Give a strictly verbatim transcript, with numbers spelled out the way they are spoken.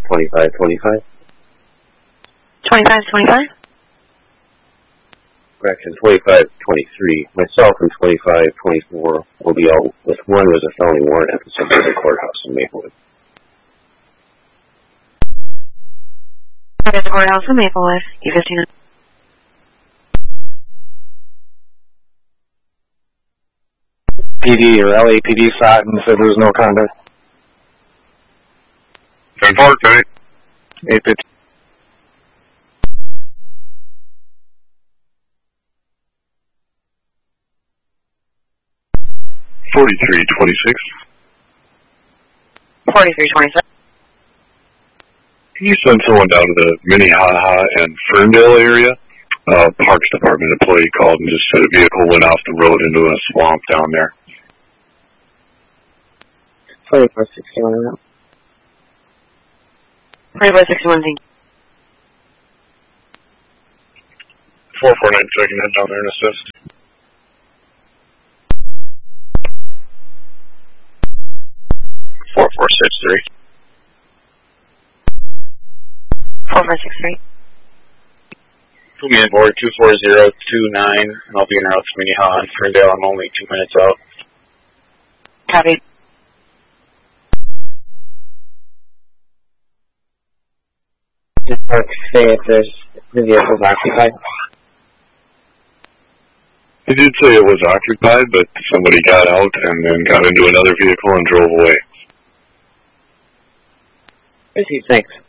twenty-five twenty-five. twenty-five twenty-five. Correction, twenty-five twenty-three. Myself and twenty-five twenty-four will be out with one was a felony warrant at the Central Courthouse in Maplewood. That is Courthouse in Maplewood, E fifteen. P D or L A P D sat and said there was no conduct. ten four, right? eight fifty. forty-three twenty-six. forty-three twenty-six. Can you send someone down to the Minnehaha and Ferndale area? Uh, Parks Department employee called and just said a vehicle went off the road into a swamp down there. twenty-four sixty-one. twenty-four sixty-one. four four nine, so I can head down there and assist. four four six three. four four six three. Put me in board two four zero two nine, and I'll be en route to Minnehaha and Ferndale. I'm only two minutes out. Copy. Did Park say if there's the vehicle's occupied? He did say it was occupied, but somebody got out and then got into another vehicle and drove away. Thanks.